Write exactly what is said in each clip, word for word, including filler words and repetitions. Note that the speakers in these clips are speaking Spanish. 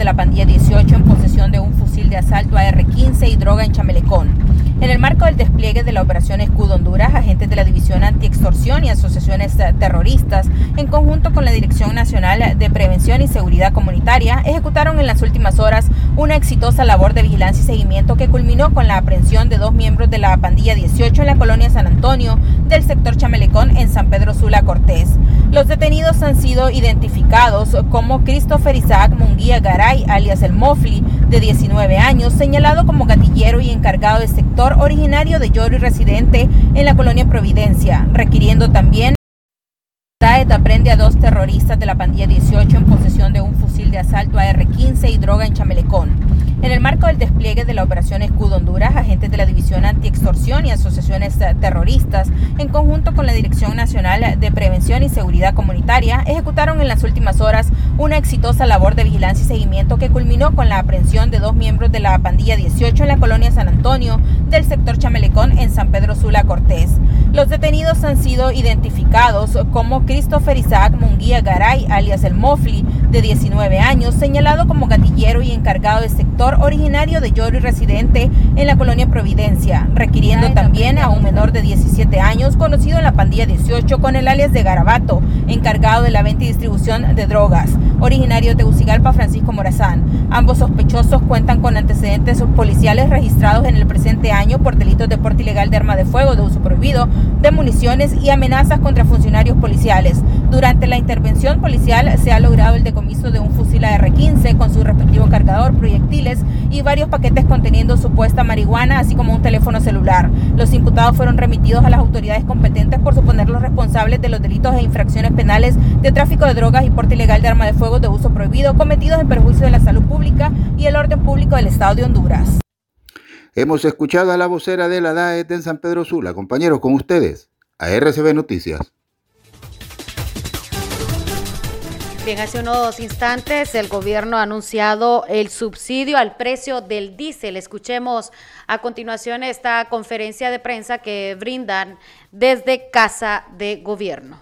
la pandilla dieciocho en posesión de un fusil de asalto A R quince y droga en Chamelecón. En el marco del despliegue de la Operación Escudo Honduras, agentes de la División Antiextorsión y asociaciones terroristas, en conjunto con la Dirección Nacional de Prevención y Seguridad Comunitaria, ejecutaron en las últimas horas una exitosa labor de vigilancia y seguimiento que culminó con la aprehensión de dos miembros de la pandilla dieciocho en la colonia San Antonio del sector Chamelecón en San Pedro Sula Cortés. Los detenidos han sido identificados como Christopher Isaac Munguía Garay, alias El Mofli, de diecinueve años, señalado como gatillero y encargado de sector, originario de Lloro y residente en la colonia Providencia, requiriendo también DAET aprende a dos terroristas de la pandilla dieciocho en posesión de un fusil de asalto A R quince y droga en Chamelecón. En el marco del despliegue de la Operación Escudo Honduras, agentes de la División Antiextorsión y asociaciones terroristas, en conjunto con la Dirección Nacional de Prevención y Seguridad Comunitaria, ejecutaron en las últimas horas una exitosa labor de vigilancia y seguimiento que culminó con la aprehensión de dos miembros de la pandilla dieciocho en la colonia San Antonio del sector Chamelecón en San Pedro Sula Cortés. Los detenidos han sido identificados como Christopher Isaac Munguía Garay, alias El Mofli, de diecinueve años, señalado como gatillero y encargado de sector, originario de Lloro y residente en la colonia Providencia, requiriendo también a un menor de diecisiete años, conocido en la pandilla dieciocho con el alias de Garabato, encargado de la venta y distribución de drogas, originario de Tegucigalpa, Francisco Morazán. Ambos sospechosos cuentan con antecedentes policiales registrados en el presente año por delitos de porte ilegal de arma de fuego, de uso prohibido, de municiones y amenazas contra funcionarios policiales. Durante la intervención policial se ha logrado el decomiso de un fusil A R quince con su respectivo cargador, proyectiles y varios paquetes conteniendo supuesta marihuana, así como un teléfono celular. Los imputados fueron remitidos a las autoridades competentes por suponerlos responsables de los delitos e infracciones penales de tráfico de drogas y porte ilegal de arma de fuego de uso prohibido cometidos en perjuicio de la salud pública y el orden público del Estado de Honduras. Hemos escuchado a la vocera de la DAET en San Pedro Sula. Compañeros, con ustedes, a R C B Noticias. Bien, hace unos instantes el gobierno ha anunciado el subsidio al precio del diésel. Escuchemos a continuación esta conferencia de prensa que brindan desde Casa de Gobierno.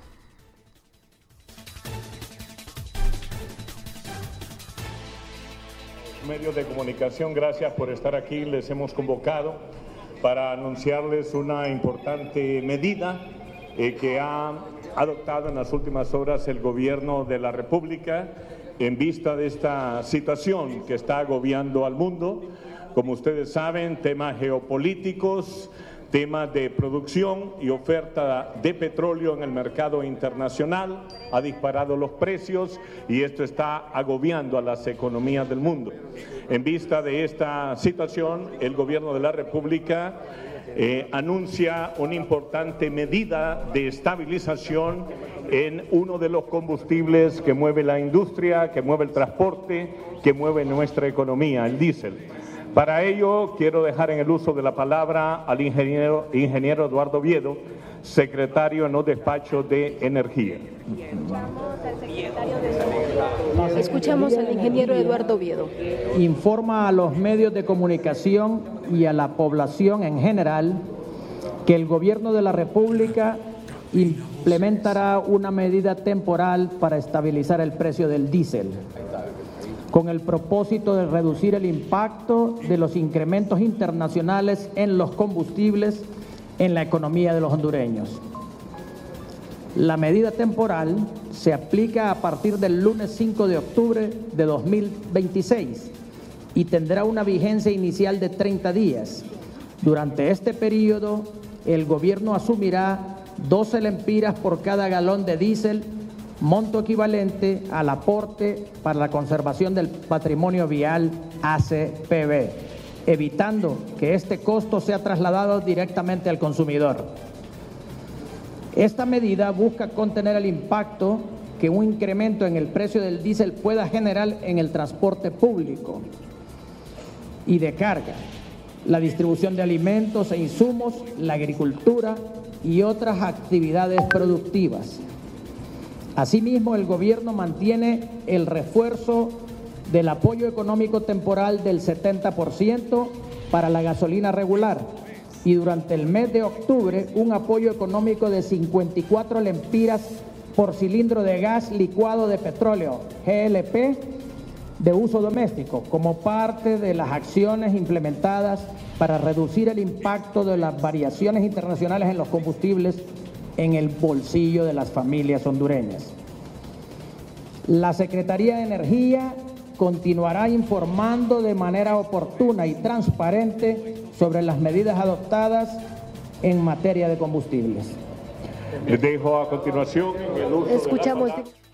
Medios de comunicación, gracias por estar aquí. Les hemos convocado para anunciarles una importante medida eh, que ha adoptado en las últimas horas el gobierno de la República en vista de esta situación que está agobiando al mundo. Como ustedes saben, temas geopolíticos, temas de producción y oferta de petróleo en el mercado internacional ha disparado los precios y esto está agobiando a las economías del mundo. En vista de esta situación, el gobierno de la República Eh, anuncia una importante medida de estabilización en uno de los combustibles que mueve la industria, que mueve el transporte, que mueve nuestra economía, el diésel. Para ello, quiero dejar en el uso de la palabra al ingeniero, ingeniero Eduardo Oviedo, secretario en los despachos de Energía. Escuchamos al ingeniero Eduardo Oviedo. Informa a los medios de comunicación y a la población en general que el gobierno de la República implementará una medida temporal para estabilizar el precio del diésel, con el propósito de reducir el impacto de los incrementos internacionales en los combustibles en la economía de los hondureños. La medida temporal se aplica a partir del lunes cinco de octubre de dos mil veintiséis y tendrá una vigencia inicial de treinta días. Durante este periodo, el gobierno asumirá doce lempiras por cada galón de diésel, monto equivalente al aporte para la conservación del patrimonio vial A C P B, evitando que este costo sea trasladado directamente al consumidor. Esta medida busca contener el impacto que un incremento en el precio del diésel pueda generar en el transporte público y de carga, la distribución de alimentos e insumos, la agricultura y otras actividades productivas. Asimismo, el gobierno mantiene el refuerzo del apoyo económico temporal del setenta por ciento para la gasolina regular y durante el mes de octubre un apoyo económico de cincuenta y cuatro lempiras por cilindro de gas licuado de petróleo, G L P, de uso doméstico como parte de las acciones implementadas para reducir el impacto de las variaciones internacionales en los combustibles en el bolsillo de las familias hondureñas. La Secretaría de Energía continuará informando de manera oportuna y transparente sobre las medidas adoptadas en materia de combustibles. Les dejo a continuación el uso Escuchamos. de la palabra.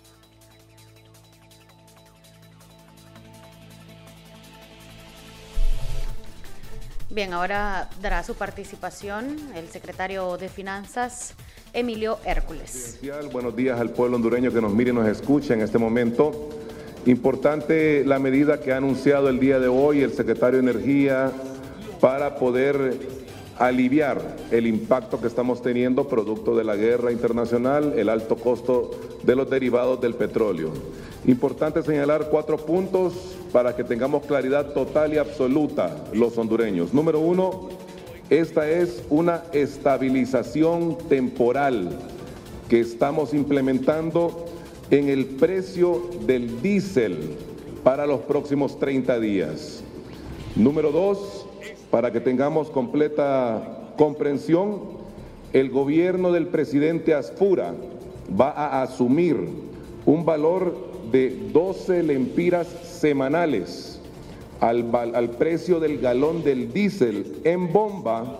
Bien, ahora dará su participación el secretario de Finanzas, Emilio Hércules. Buenos días al pueblo hondureño que nos mire y nos escucha en este momento. Importante la medida que ha anunciado el día de hoy el secretario de Energía para poder aliviar el impacto que estamos teniendo producto de la guerra internacional, el alto costo de los derivados del petróleo. Importante señalar cuatro puntos para que tengamos claridad total y absoluta los hondureños. Número uno, esta es una estabilización temporal que estamos implementando en el precio del diésel para los próximos treinta días. Número dos, para que tengamos completa comprensión, el gobierno del presidente Asfura va a asumir un valor de doce lempiras semanales al, al precio del galón del diésel en bomba,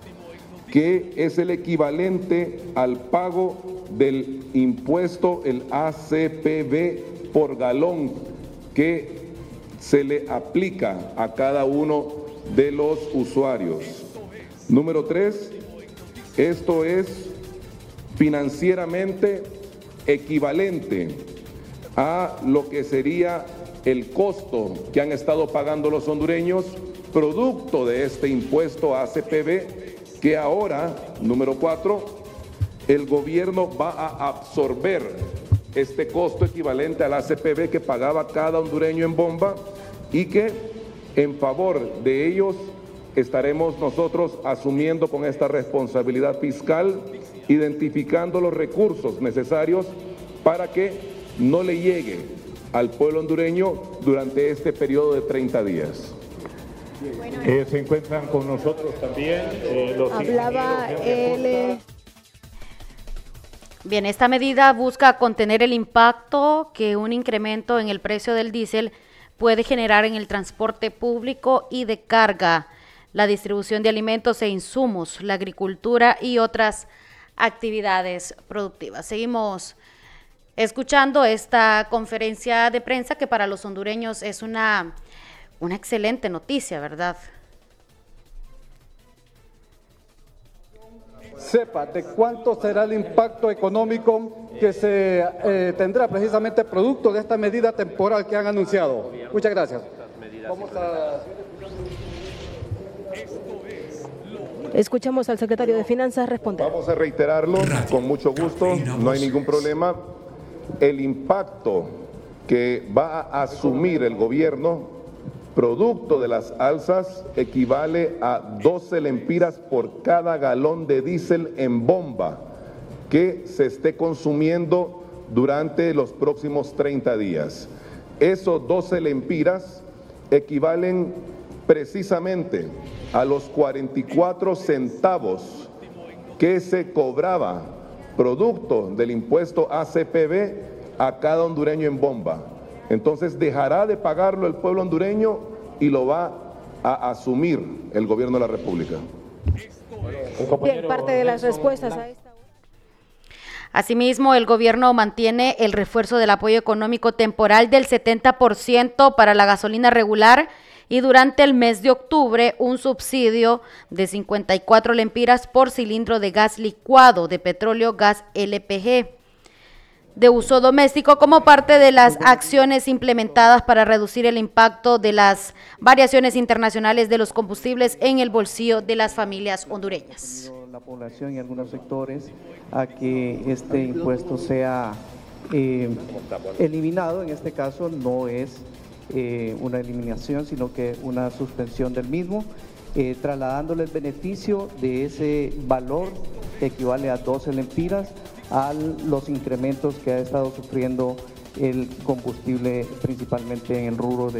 que es el equivalente al pago del impuesto, el A C P B por galón, que se le aplica a cada uno de los usuarios. Número tres, esto es financieramente equivalente a lo que sería el costo que han estado pagando los hondureños producto de este impuesto A C P B, que ahora, número cuatro, el gobierno va a absorber este costo equivalente al A C P B que pagaba cada hondureño en bomba, y que en favor de ellos estaremos nosotros asumiendo con esta responsabilidad fiscal, identificando los recursos necesarios para que no le llegue al pueblo hondureño durante este periodo de treinta días. Eh, se encuentran con nosotros también eh, los Hablaba él. Bien, esta medida busca contener el impacto que un incremento en el precio del diésel puede generar en el transporte público y de carga, la distribución de alimentos e insumos, la agricultura y otras actividades productivas. Seguimos escuchando esta conferencia de prensa que para los hondureños es una, una excelente noticia, ¿verdad? Sepa de cuánto será el impacto económico que se eh, tendrá precisamente producto de esta medida temporal que han anunciado. Muchas gracias. Vamos a... Escuchamos al secretario de Finanzas responder. Vamos a reiterarlo con mucho gusto, no hay ningún problema. El impacto que va a asumir el gobierno producto de las alzas equivale a doce lempiras por cada galón de diésel en bomba que se esté consumiendo durante los próximos treinta días. Esos doce lempiras equivalen precisamente a los cuarenta y cuatro centavos que se cobraba producto del impuesto A C P B a cada hondureño en bomba. Entonces dejará de pagarlo el pueblo hondureño y lo va a asumir el gobierno de la República. Bien, parte de las respuestas a esta. Asimismo, el gobierno mantiene el refuerzo del apoyo económico temporal del setenta por ciento para la gasolina regular y durante el mes de octubre un subsidio de cincuenta y cuatro lempiras por cilindro de gas licuado de petróleo gas L P G de uso doméstico como parte de las acciones implementadas para reducir el impacto de las variaciones internacionales de los combustibles en el bolsillo de las familias hondureñas. La población y algunos sectores a que este impuesto sea eh, eliminado. En este caso no es eh, una eliminación, sino que una suspensión del mismo, eh, trasladándole el beneficio de ese valor que equivale a doce lempiras a los incrementos que ha estado sufriendo el combustible principalmente en el rubro de